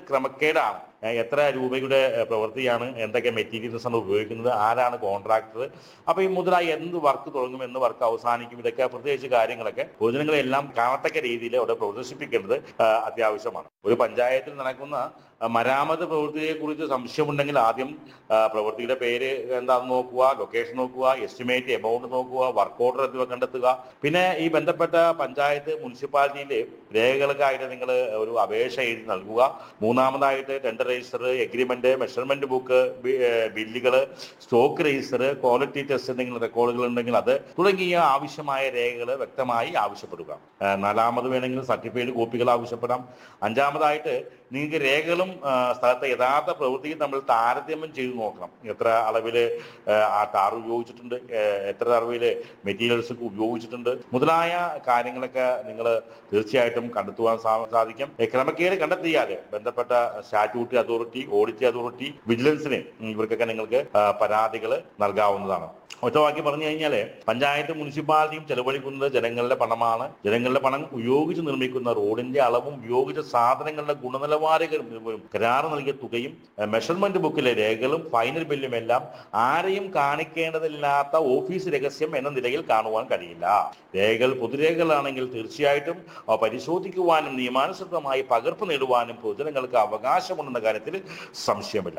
ക്രമക്കേടാണ്. എത്ര രൂപയുടെ പ്രവൃത്തിയാണ്, എന്തൊക്കെ മെറ്റീരിയൽസ് ആണ് ഉപയോഗിക്കുന്നത്, ആരാണ് കോൺട്രാക്ടർ, അപ്പൊ ഈ മുതലായി എന്ത് വർക്ക് തുടങ്ങും, എന്ന് വർക്ക് അവസാനിക്കും, ഇതൊക്കെ പ്രത്യേകിച്ച് കാര്യങ്ങളൊക്കെ പൊതുജനങ്ങളെല്ലാം കാണത്തക്ക രീതിയിൽ അവിടെ പ്രദർശിപ്പിക്കേണ്ടത് അത്യാവശ്യമാണ്. ഒരു പഞ്ചായത്തിൽ നടക്കുന്ന മരാമത്ത് പ്രവൃത്തിയെ കുറിച്ച് സംശയമുണ്ടെങ്കിൽ ആദ്യം പ്രവൃത്തിയുടെ പേര് എന്താണെന്ന് നോക്കുക, ലൊക്കേഷൻ നോക്കുക, എസ്റ്റിമേറ്റ് എമൗണ്ട് നോക്കുക, വർക്ക് ഓർഡർ എന്നിവ കണ്ടെത്തുക. പിന്നെ ഈ ബന്ധപ്പെട്ട പഞ്ചായത്ത് മുനിസിപ്പാലിറ്റിയിലെ രേഖകൾക്കായിട്ട് നിങ്ങൾ ഒരു അപേക്ഷ എഴുതി നൽകുക. മൂന്നാമതായിട്ട് tender register, agreement, measurement book, ബില്ലുകൾ, സ്റ്റോക്ക് രജിസ്റ്റർ, ക്വാളിറ്റി ടെസ്റ്റ് എന്തെങ്കിലും റെക്കോർഡുകൾ ഉണ്ടെങ്കിൽ അത് തുടങ്ങിയ ആവശ്യമായ രേഖകൾ വ്യക്തമായി ആവശ്യപ്പെടുക. നാലാമത് വേണമെങ്കിൽ സർട്ടിഫൈഡ് കോപ്പികൾ ആവശ്യപ്പെടാം. അഞ്ചാമതായിട്ട് നിങ്ങൾക്ക് രേഖകളും സ്ഥലത്തെ യഥാർത്ഥ പ്രവൃത്തിയും തമ്മിൽ താരതമ്യം ചെയ്ത് നോക്കണം. എത്ര അളവിൽ ആ ടാർ ഉപയോഗിച്ചിട്ടുണ്ട്, എത്ര അളവിൽ മെറ്റീരിയൽസ് ഉപയോഗിച്ചിട്ടുണ്ട്, മുതലായ കാര്യങ്ങളൊക്കെ നിങ്ങൾ തീർച്ചയായിട്ടും കണ്ടെത്തുവാൻ സാധിക്കും. ക്രമക്കേട് കണ്ടെത്തിയാൽ ബന്ധപ്പെട്ട സ്റ്റാറ്റ്യൂട്ടറി അതോറിറ്റി, ഓഡിറ്റ് അതോറിറ്റി, വിജിലൻസിന് ഇവർക്കൊക്കെ നിങ്ങൾക്ക് പരാതികൾ നൽകാവുന്നതാണ്. ഒറ്റവാക്കി പറഞ്ഞു കഴിഞ്ഞാൽ പഞ്ചായത്ത് മുനിസിപ്പാലിറ്റിയും ചെലവഴിക്കുന്നത് ജനങ്ങളുടെ പണമാണ്. ജനങ്ങളുടെ പണം ഉപയോഗിച്ച് നിർമ്മിക്കുന്ന റോഡിന്റെ അളവും ഉപയോഗിച്ച സാധനങ്ങളുടെ ഗുണനിലവാരവും കരാറ് നൽകിയ തുകയും മെഷർമെന്റ് ബുക്കിലെ രേഖകളും ഫൈനൽ ബില്ലും എല്ലാം ആരെയും കാണിക്കേണ്ടതില്ലാത്ത ഓഫീസ് രഹസ്യം എന്ന നിലയിൽ കാണുവാൻ കഴിയില്ല. രേഖകൾ പൊതുരേഖകളാണെങ്കിൽ തീർച്ചയായിട്ടും പരിശോധിക്കുവാനും നിയമാനുസൃതമായി പകർപ്പ് നേടുവാനും പൊതുജനങ്ങൾക്ക് അവകാശമുണ്ടെന്ന കാര്യത്തിൽ സംശയമില്ല.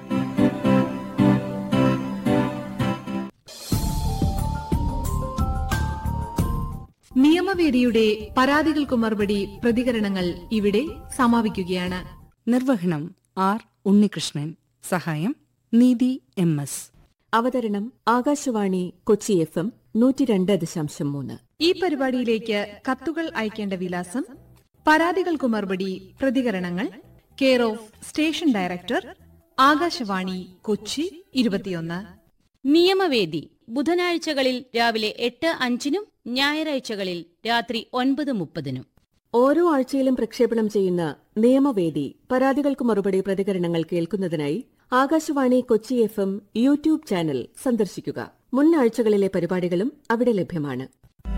നിയമവേദിയുടെ പരാതികൾക്ക് മറുപടി പ്രതികരണങ്ങൾ ഇവിടെ സമാപിക്കുകയാണ്. നിർവഹണം ആർ ഉണ്ണികൃഷ്ണൻ. സഹായം നീതി MS. അവതരണം ആകാശവാണി കൊച്ചി FM 102.3. ഈ പരിപാടിയിലേക്ക് കത്തുകൾ അയക്കേണ്ട വിലാസം: പരാതികൾക്ക് മറുപടി പ്രതികരണങ്ങൾ, care of station director, Akashvani Kochi 21. നിയമവേദി ബുധനാഴ്ചകളിൽ രാവിലെ 8:05 ഞായറാഴ്ചകളിൽ രാത്രി 9:30. ഓരോ ആഴ്ചയിലും പ്രക്ഷേപണം ചെയ്യുന്ന നിയമവേദി പരാതികൾക്ക് മറുപടി പ്രതികരണങ്ങൾ കേൾക്കുന്നതിനായി Akashvani Kochi FM YouTube channel സന്ദർശിക്കുക. മുൻ ആഴ്ചകളിലെ പരിപാടികളും അവിടെ ലഭ്യമാണ്.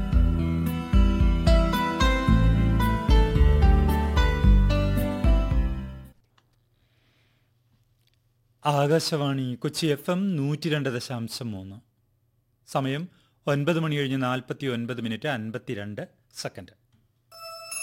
ആകാശവാണി കൊച്ചി FM 102.3. സമയം 9:49:52 52.